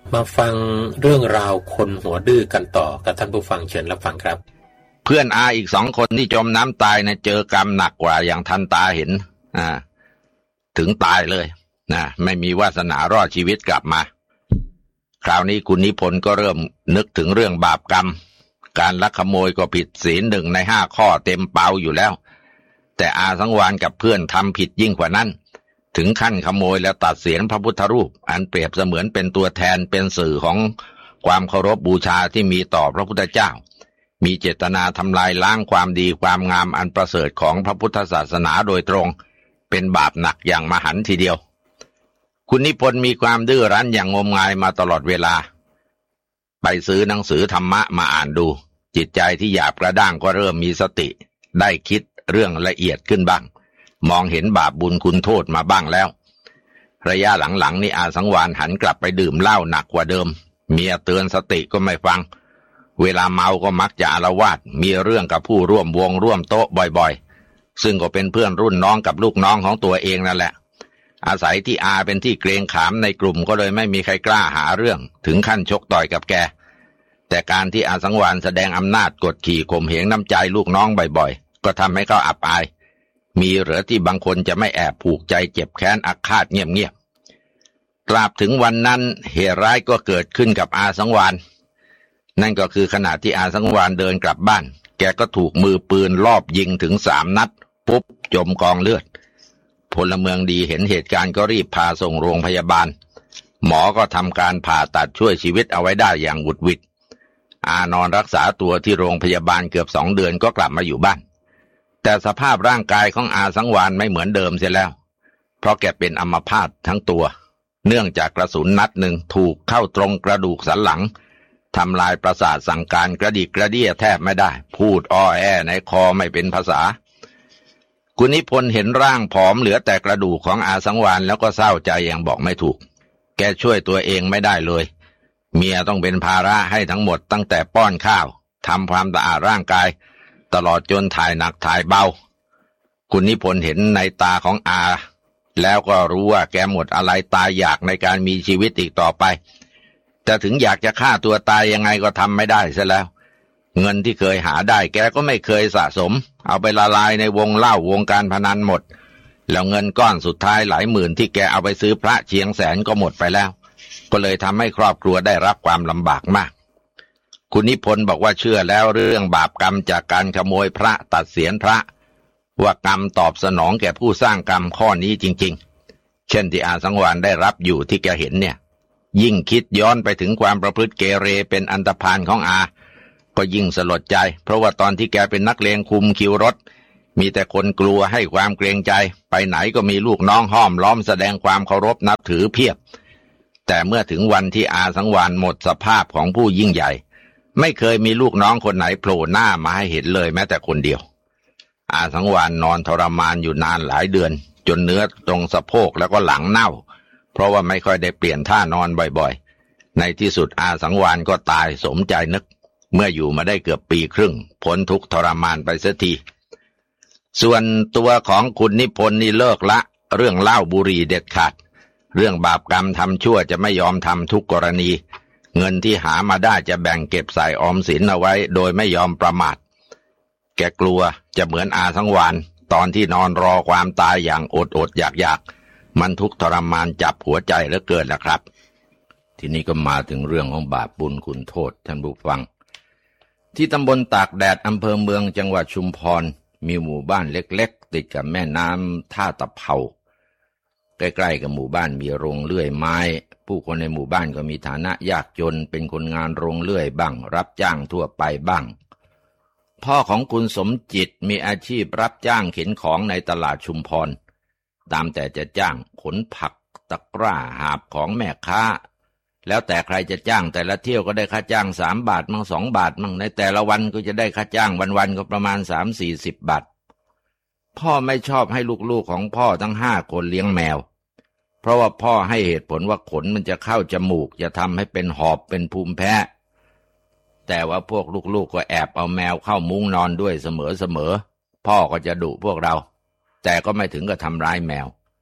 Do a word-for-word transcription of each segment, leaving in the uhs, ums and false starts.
มาฟังเรื่องราวคนหัวดื้อกันต่อกับท่านผู้ฟังเชิญรับฟังครับเพื่อนอาอีกสองคนที่จมน้ำตายนะเจอกรรมหนักกว่าอย่างทันตาเห็นอ่าถึงตายเลยนะไม่มีวาสนารอดชีวิตกลับมาคราวนี้คุณนิพนธ์ก็เริ่มนึกถึงเรื่องบาปกรรมการลักขโมยก็ผิดศีลหนึ่งในห้าข้อเต็มเปาอยู่แล้วแต่อาสังวานกับเพื่อนทำผิดยิ่งกว่านั้นถึงขั้นขโมยและตัดเศียรพระพุทธรูปอันเปรียบเสมือนเป็นตัวแทนเป็นสื่อของความเคารพบูชาที่มีต่อพระพุทธเจ้ามีเจตนาทำลายล้างความดีความงามอันประเสริฐของพระพุทธศาสนาโดยตรงเป็นบาปหนักอย่างมหันต์ทีเดียวคุณนิพนธ์มีความดื้อรั้นอย่างงมงายมาตลอดเวลาไปซื้อหนังสือธรรมะมาอ่านดูจิตใจที่หยาบกระด้างก็เริ่มมีสติได้คิดเรื่องละเอียดขึ้นบ้างมองเห็นบาปบุญคุณโทษมาบ้างแล้วระยะหลังๆนี่อาสังวานหันกลับไปดื่มเหล้าหนักกว่าเดิมเมียเตือนสติก็ไม่ฟังเวลาเมาก็มักจะอาละวาดมีเรื่องกับผู้ร่วมวงร่วมโต๊ะบ่อยๆซึ่งก็เป็นเพื่อนรุ่นน้องกับลูกน้องของตัวเองนั่นแหละอาศัยที่อาเป็นที่เกรงขามในกลุ่มก็เลยไม่มีใครกล้าหาเรื่องถึงขั้นชกต่อยกับแกแต่การที่อาสังวานแสดงอำนาจกดขี่ข่มเหงน้ำใจลูกน้องบ่อยๆก็ทำให้เขาอับอายมีเหลือที่บางคนจะไม่แอบผูกใจเจ็บแค้นอาฆาตเงียบๆตราบถึงวันนั้นเหตุร้ายก็เกิดขึ้นกับอาสังวานนั่นก็คือขณะที่อาสังวานเดินกลับบ้านแกก็ถูกมือปืนลอบยิงถึงสามนัดปุ๊บจมกองเลือดพลเมืองดีเห็นเหตุการณ์ก็รีบพาส่งโรงพยาบาลหมอก็ทำการผ่าตัดช่วยชีวิตเอาไว้ได้อย่างหวุดหวิดอานอนรักษาตัวที่โรงพยาบาลเกือบสองเดือนก็กลับมาอยู่บ้านแต่สภาพร่างกายของอาสังวานไม่เหมือนเดิมเสียแล้วเพราะแกเป็นอัมพาตทั้งตัวเนื่องจากกระสุนนัดหนึ่งถูกเข้าตรงกระดูกสันหลังทำลายประสาทสั่งการกระดิกกระเดี้ยแทบไม่ได้พูดอ้อแอในคอไม่เป็นภาษาคุณนิพนธ์เห็นร่างผอมเหลือแต่กระดูกของอาสังวานแล้วก็เศร้าใจอย่างบอกไม่ถูกแกช่วยตัวเองไม่ได้เลยเมียต้องเป็นภาระให้ทั้งหมดตั้งแต่ป้อนข้าวทำความสะอาดร่างกายตลอดจนถ่ายหนักถ่ายเบาคุณนิพนธ์เห็นในตาของอาแล้วก็รู้ว่าแกหมดอะไรตายอยากในการมีชีวิตอีกต่อไปแต่ถึงอยากจะฆ่าตัวตายยังไงก็ทำไม่ได้ซะแล้วเงินที่เคยหาได้แกก็ไม่เคยสะสมเอาไปละลายในวงเหล้าวงการพนันหมดแล้วเงินก้อนสุดท้ายหลายหมื่นที่แกเอาไปซื้อพระเชียงแสนก็หมดไปแล้วก็เลยทำให้ครอบครัวได้รับความลำบากมากคุณนิพนธ์บอกว่าเชื่อแล้วเรื่องบาปกรรมจากการขโมยพระตัดเศียรพระว่ากรรมตอบสนองแก่ผู้สร้างกรรมข้อนี้จริงๆเช่นที่อาสังวานได้รับอยู่ที่แกเห็นเนี่ยยิ่งคิดย้อนไปถึงความประพฤติเกเรเป็นอันธพาลของอาก็ยิ่งสลดใจเพราะว่าตอนที่แกเป็นนักเลงคุมคิวรถมีแต่คนกลัวให้ความเกรงใจไปไหนก็มีลูกน้องห้อมล้อมแสดงความเคารพนับถือเพียบแต่เมื่อถึงวันที่อาสังวานหมดสภาพของผู้ยิ่งใหญ่ไม่เคยมีลูกน้องคนไหนโผล่หน้ามาให้เห็นเลยแม้แต่คนเดียวอาสังวานนอนทรมานอยู่นานหลายเดือนจนเนื้อตรงสะโพกแล้วก็หลังเน่าเพราะว่าไม่ค่อยได้เปลี่ยนท่านอนบ่อยๆในที่สุดอาสังวานก็ตายสมใจนึกเมื่ออยู่มาได้เกือบปีครึ่งพ้นทุกข์ทรมานไปเสียทีส่วนตัวของคุณนิพนธ์นี่เลิกละเรื่องเหล้าบุหรี่เด็ดขาดเรื่องบาปกรรมทำชั่วจะไม่ยอมทำทุกกรณีเงินที่หามาได้จะแบ่งเก็บใส่ออมสินเอาไว้โดยไม่ยอมประมาทแกกลัวจะเหมือนอาสังวานตอนที่นอนรอความตายอย่างอดอดอยากอยากมันทุกข์ทรมานจับหัวใจเหลือเกินแล้วครับทีนี้ก็มาถึงเรื่องของบาปบุญคุณโทษท่านผู้ฟังที่ตำบลตากแดดอำเภอเมืองจังหวัดชุมพรมีหมู่บ้านเล็กๆติดกับแม่น้ำท่าตะเภาใกล้ๆกับหมู่บ้านมีโรงเลื่อยไม้ผู้คนในหมู่บ้านก็มีฐานะยากจนเป็นคนงานโรงเลื่อยบ้างรับจ้างทั่วไปบ้างพ่อของคุณสมจิตมีอาชีพรับจ้างเข็นของในตลาดชุมพรตามแต่จะจ้างขนผักตะกร้าหาบของแม่ค้าแล้วแต่ใครจะจ้างแต่ละเที่ยวก็ได้ค่าจ้างสามบาทมั่งสองบาทมั่งในแต่ละวันก็จะได้ค่าจ้างวันๆก็ประมาณสามสี่สิบบาทพ่อไม่ชอบให้ลูกๆของพ่อทั้งห้าคนเลี้ยงแมวเพราะว่าพ่อให้เหตุผลว่าขนมันจะเข้าจมูกจะทำให้เป็นหอบเป็นภูมิแพ้แต่ว่าพวกลูกๆก็แอบเอาแมวเข้ามุ้งนอนด้วยเสมอๆพ่อก็จะดุพวกเราแต่ก็ไม่ถึงกับทำร้ายแมว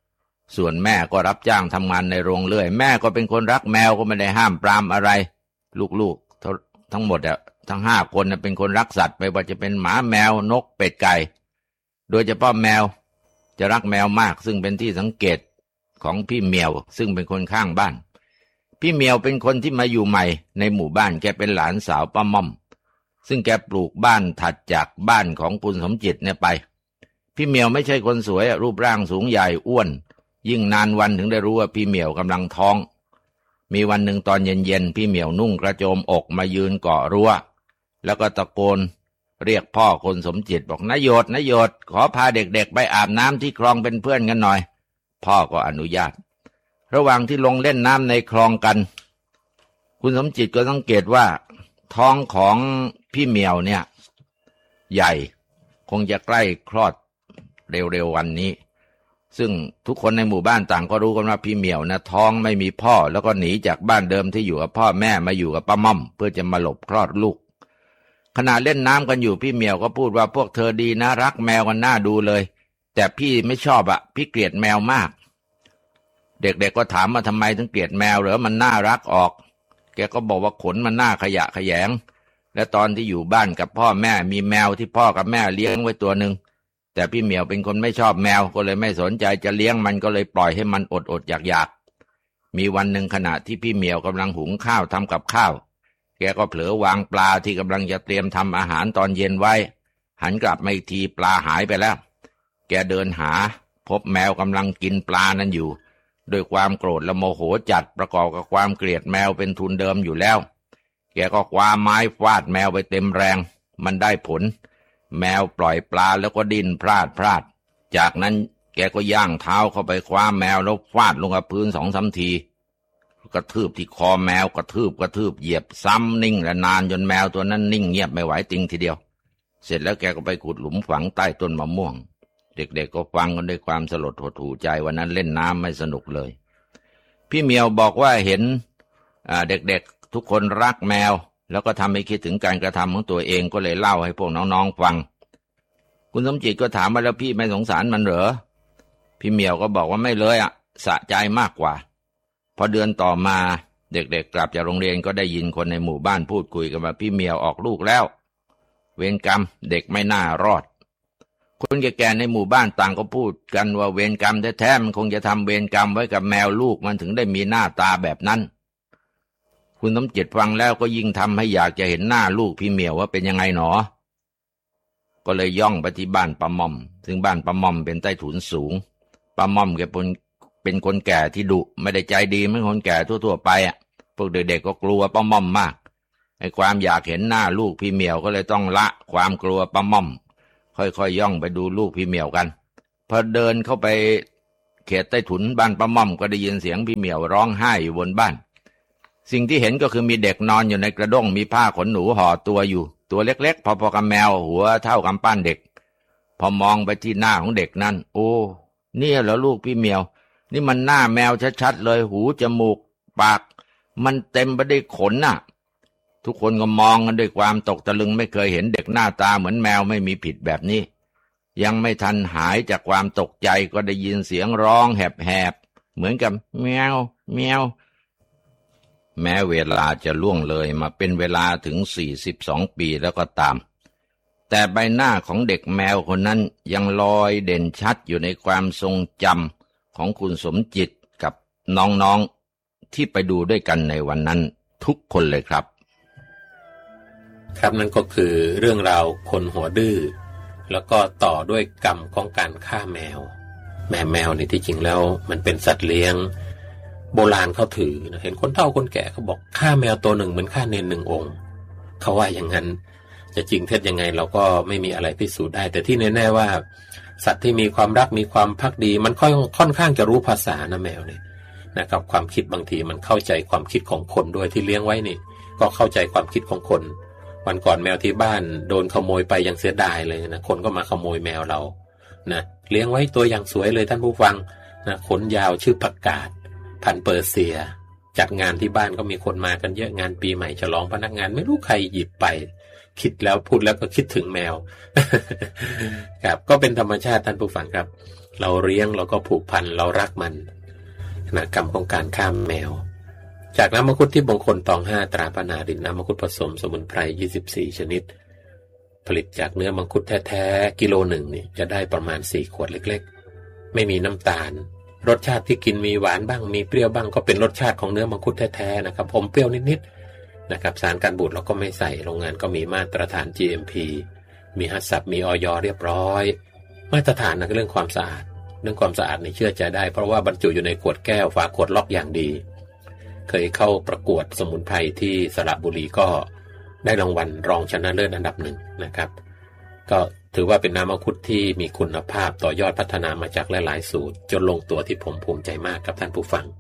ส่วนแม่ก็รับจ้างทำงานในโรงเลื่อยแม่ก็เป็นคนรักแมวก็ไม่ได้ห้ามปรามอะไรลูกๆทั้งหมดอะทั้งห้าคนเป็นคนรักสัตว์ไม่ว่าจะเป็นหมาแมวนกเป็ดไก่โดยเฉพาะแมวจะรักแมวมากซึ่งเป็นที่สังเกตของพี่เหมียวซึ่งเป็นคนข้างบ้านพี่เหมียวเป็นคนที่มาอยู่ใหม่ในหมู่บ้านแกเป็นหลานสาวป้าม่อมซึ่งแกปลูกบ้านถัดจากบ้านของคุณสมจิตเนี่ยไปพี่เหมียวไม่ใช่คนสวยรูปร่างสูงใหญ่อ้วนยิ่งนานวันถึงได้รู้ว่าพี่เหมียวกำลังท้องมีวันหนึ่งตอนเย็นๆพี่เหมียวนุ่งกระโจมอกมายืนเกาะรั้วแล้วก็ตะโกนเรียกพ่อคนสมจิตบอกนายโยดนายโยดขอพาเด็กๆไปอาบน้ำที่คลองเป็นเพื่อนกันหน่อยพ่อก็อนุญาตระหว่างที่ลงเล่นน้ำในคลองกันคุณสมจิตก็สังเกตว่าท้องของพี่เหมียวเนี่ยใหญ่คงจะใกล้คลอดเร็วๆวันนี้ซึ่งทุกคนในหมู่บ้านต่างก็รู้กันว่าพี่เหมียวนะท้องไม่มีพ่อแล้วก็หนีจากบ้านเดิมที่อยู่กับพ่อแม่มาอยู่กับป้าม่อมเพื่อจะมาหลบคลอดลูกขณะเล่นน้ำกันอยู่พี่เหมียวก็พูดว่าพวกเธอดีนะรักแมวกันน่าดูเลยแต่พี่ไม่ชอบอะพี่เกลียดแมวมากเด็กๆ ก็ถามว่าทำไมถึงเกลียดแมวเหรอมันน่ารักออกแกก็บอกว่าขนมันน่าขยะแขยงและตอนที่อยู่บ้านกับพ่อแม่มีแมวที่พ่อกับแม่เลี้ยงไว้ตัวหนึ่งแต่พี่เหมียวเป็นคนไม่ชอบแมวก็เลยไม่สนใจจะเลี้ยงมันก็เลยปล่อยให้มันอดอดอยากอยากมีวันหนึ่งขณะที่พี่เหมียวกำลังหุงข้าวทำกับข้าวแกก็เผลอวางปลาที่กำลังจะเตรียมทำอาหารตอนเย็นไว้หันกลับมาอีกทีปลาหายไปแล้วแกเดินหาพบแมวกำลังกินปลานั้นอยู่ด้วยความโกรธและโมโหจัดประกอบกับความเกลียดแมวเป็นทุนเดิมอยู่แล้วแกก็คว้าไม้ฟาดแมวไปเต็มแรงมันได้ผลแมวปล่อยปลาแล้วก็ดิ้นพลาดพลาดจากนั้นแกก็ย่างเท้าเข้าไปคว้าแมวแล้วฟาดลงกับพื้นสองสามทีกระทืบที่คอแมวกระทืบกระทืบเหยียบซ้ำนิ่งและนานจนแมวตัวนั้นนิ่งเงียบไม่ไหวติงทีเดียวเสร็จแล้วแกก็ไปขุดหลุมฝังใต้ต้นมะม่วงเด็กๆก็ฟังกันด้วยความสลดหดหู่ใจวันนั้นเล่นน้ำไม่สนุกเลยพี่เหมียวบอกว่าเห็นเด็กๆทุกคนรักแมวแล้วก็ทำให้คิดถึงการกระทำของตัวเองก็เลยเล่าให้พวกน้องๆฟังคุณสมจิตก็ถามว่าแล้วพี่ไม่สงสารมันเหรอพี่เหมียวก็บอกว่าไม่เลยอ่ะสะใจมากกว่าพอเดือนต่อมาเด็กๆกลับจากโรงเรียนก็ได้ยินคนในหมู่บ้านพูดคุยกันว่าพี่เหมียวออกลูกแล้วเวรกรรมเด็กไม่น่ารอดคนแก่ๆในหมู่บ้านต่างก็พูดกันว่าเวรกรรมแท้ๆมันคงจะทำเวรกรรมไว้กับแมวลูกมันถึงได้มีหน้าตาแบบนั้นคุณสมจิตฟังแล้วก็ยิ่งทำให้อยากจะเห็นหน้าลูกพี่เหมียวว่าเป็นยังไงหนอก็เลยย่องไปที่บ้านป้าม่อมซึ่งบ้านป้าม่อมเป็นใต้ถุนสูงป้าม่อมแกเป็นเป็นคนแก่ที่ดุไม่ได้ใจดีเหมือนคนแก่ทั่วๆไปอ่ะพวกเด็กๆก็กลัวป้าม่อมมากไอ้ความอยากเห็นหน้าลูกพี่เหมียวก็เลยต้องละความกลัวป้าม่อมค่อยๆย่องไปดูลูกพี่เหมียวกันพอเดินเข้าไปเขตใต้ถุนบ้านป้าม่อมก็ได้ยินเสียงพี่เหมียวร้องไห้อยู่บนบ้านสิ่งที่เห็นก็คือมีเด็กนอนอยู่ในกระด้งมีผ้าขนหนูห่อตัวอยู่ตัวเล็กๆพอๆกับแมวหัวเท่ากำปั้นเด็กพอมองไปที่หน้าของเด็กนั้นโอ้เนี่ยเหรอลูกพี่เหมียวนี่มันหน้าแมวชัดๆเลยหูจมูกปากมันเต็มไปด้วยขนน่ะทุกคนก็มองกันด้วยความตกตะลึงไม่เคยเห็นเด็กหน้าตาเหมือนแมวไม่มีผิดแบบนี้ยังไม่ทันหายจากความตกใจก็ได้ยินเสียงร้องแหบๆเหมือนกับแมวแมวแม้เวลาจะล่วงเลยมาเป็นเวลาถึงสี่สิบสองปีแล้วก็ตามแต่ใบหน้าของเด็กแมวคนนั้นยังลอยเด่นชัดอยู่ในความทรงจำของคุณสมจิตกับน้องๆที่ไปดูด้วยกันในวันนั้นทุกคนเลยครับครับนั่นก็คือเรื่องราวคนหัวดื้อแล้วก็ต่อด้วยกรรมของการฆ่าแมวแม่แมวนี่ที่จริงแล้วมันเป็นสัตว์เลี้ยงโบราณเขาถือนะเห็นคนเฒ่าคนแก่เขาบอกฆ่าแมวตัวหนึ่งเหมือนฆ่าเนนหนึ่งองค์เขาว่าอย่างนั้นจะจริงเท็จยังไงเราก็ไม่มีอะไรพิสูจน์ได้แต่ที่แน่ๆว่าสัตว์ที่มีความรักมีความภักดีมันค่อยค่อนข้างจะรู้ภาษานะแมวเนี่ยนะครับความคิดบางทีมันเข้าใจความคิดของคนด้วยที่เลี้ยงไว้นี่ก็เข้าใจความคิดของคนวันก่อนแมวที่บ้านโดนขโมยไปยังเสียดายเลยนะคนก็มาขโมยแมวเรานะเลี้ยงไว้ตัวอย่างสวยเลยท่านผู้ฟังนะขนยาวชื่อผักกาดพันเปอร์เซียจัดงานที่บ้านก็มีคนมากันเยอะงานปีใหม่ฉลองพนักงานไม่รู้ใครหยิบไปคิดแล้วพูดแล้วก็คิดถึงแมว ครับก็เป็นธรรมชาติท่านผู้ฟังครับเราเลี้ยงเราก็ผูกพันเรารักมันนะกรรมของการฆ่าแมวจากน้ำมังคุดที่มงคลตองห้าตราพนารินน้ำมังคุดผสมสมุนไพรยี่สิบสี่ชนิดผลิตจากเนื้อมังคุดแท้ๆกิโลหนึ่งนี่จะได้ประมาณสี่ขวดเล็กๆไม่มีน้ำตาลรสชาติที่กินมีหวานบ้างมีเปรี้ยวบ้างก็เป็นรสชาติของเนื้อมังคุดแท้ๆนะครับอมเปรี้ยวนิดๆนะครับสารกันบูดเราก็ไม่ใส่โรงงานก็มีมาตรฐาน จี เอ็ม พี มีฮัสซับมีอย.เรียบร้อยมาตรฐานนะเรื่องความสะอาดเรื่องความสะอาดนี่เชื่อใจได้เพราะว่าบรรจุอยู่ในขวดแก้วฝาขวดล็อกอย่างดีเคยเข้าประกวดสมุนไพรที่สระบุรีก็ได้รางวัลรองชนะเลิศอันดับหนึ่งนะครับก็ถือว่าเป็นน้ำมังคุดที่มีคุณภาพต่อยอดพัฒนามาจากหลายๆสูตรจนลงตัวที่ผมภูมิใจมากกับท่านผู้ฟัง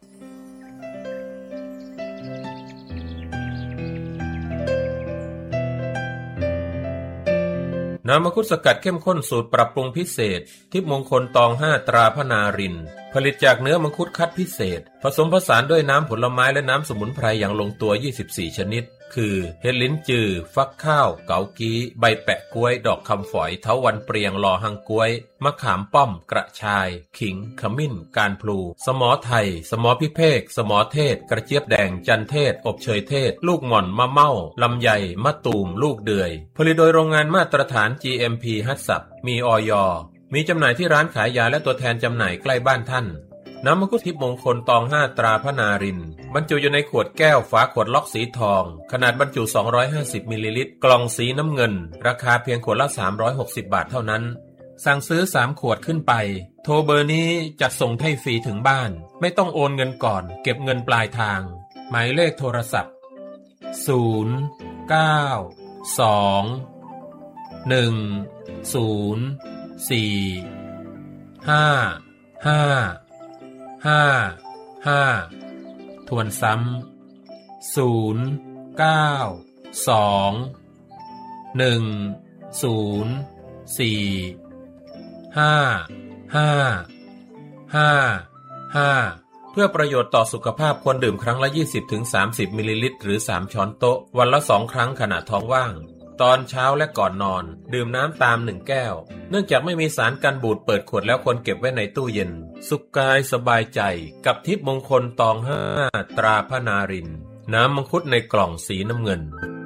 น้ำมังคุดสกัดเข้มข้นสูตรปรับปรุงพิเศษทิพย์มงคลตองห้าตราพนารินผลิตจากเนื้อมังคุดคัดพิเศษผสมผสานด้วยน้ำผลไม้และน้ำสมุนไพรอย่างลงตัวยี่สิบสี่ชนิดคือเห็ดลิ้นจือฟักข้าวเกากี้ใบแปะกล้วยดอกคำฝอยเถาวัลย์เปรียงลอหังกล้วยมะขามป้อมกระชายขิงขมิ้นการพลูสมอไทยสมอพิเภกสมอเทศกระเจี๊ยบแดงจันเทศอบเชยเทศลูกหม่อนมะเม่าลำไยมะตูมลูกเดือยผลิตโดยโรงงานมาตรฐาน จี เอ็ม พี ฮัสซับมีอย.มีจำหน่ายที่ร้านขายยาและตัวแทนจำหน่ายใกล้บ้านท่านน้ำมังคุดทิพย์มงคลตองห้าตราพนารินบรรจุอยู่ในขวดแก้วฝาขวดล็อกสีทองขนาดบรรจุสองร้อยห้าสิบมิลลิลิตรกล่องสีน้ำเงินราคาเพียงขวดละสามร้อยหกสิบบาทเท่านั้นสั่งซื้อสามขวดขึ้นไปโทรเบอร์นี้จัดส่งให้ฟรีถึงบ้านไม่ต้องโอนเงินก่อนเก็บเงินปลายทางหมายเลขโทรศัพท์ศูนย์ เก้า สอง หนึ่ง ศูนย์ สี่ ห้า ห้าห้า ห้าทวนซ้ำศูนย์ เก้า สอง หนึ่ง ศูนย์ สี่ ห้า ห้า ห้า ห้าเพื่อประโยชน์ต่อสุขภาพควรดื่มครั้งละ ยี่สิบถึงสามสิบ มิลลิลิตรหรือสามช้อนโต๊ะวันละสองครั้งขณะท้องว่างตอนเช้าและก่อนนอนดื่มน้ำตามหนึ่งแก้วเนื่องจากไม่มีสารกันบูดเปิดขวดแล้วควรเก็บไว้ในตู้เย็นสุขกายสบายใจกับทิพย์มงคลตองห้าตราพนารินน้ำมังคุดในกล่องสีน้ำเงิน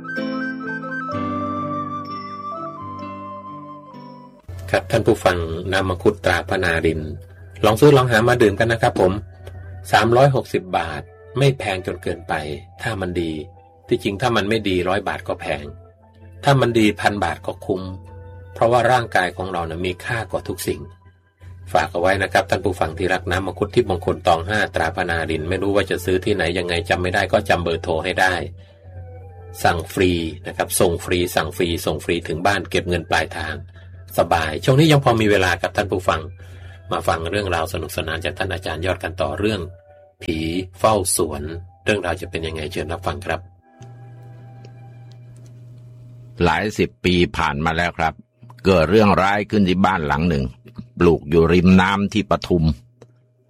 ครับท่านผู้ฟังน้ำมังคุดตราพนารินลองซื้อลองหามาดื่มกันนะครับผมสามร้อยหกสิบบาทไม่แพงจนเกินไปถ้ามันดีที่จริงถ้ามันไม่ดีร้อยบาทก็แพงถ้ามันดีพันบาทก็คุ้มเพราะว่าร่างกายของเรานะมีค่ากว่าทุกสิ่งฝากเอาไว้นะครับท่านผู้ฟังที่รักน้ำมังคุดทิพย์มงคลตองห้าตราพนารินไม่รู้ว่าจะซื้อที่ไหนยังไงจำไม่ได้ก็จำเบอร์โทรให้ได้สั่งฟรีนะครับส่งฟรีสั่งฟรีส่งฟรีถึงบ้านเก็บเงินปลายทางสบายช่วงนี้ยังพอมีเวลากับท่านผู้ฟังมาฟังเรื่องราวสนุกสนานจากท่านอาจารย์ยอดกันต่อเรื่องผีเฝ้าสวนเรื่องราวจะเป็นยังไงเชิญรับฟังครับหลายสิบปีผ่านมาแล้วครับเกิดเรื่องร้ายขึ้นที่บ้านหลังหนึ่งปลูกอยู่ริมน้ำที่ปทุม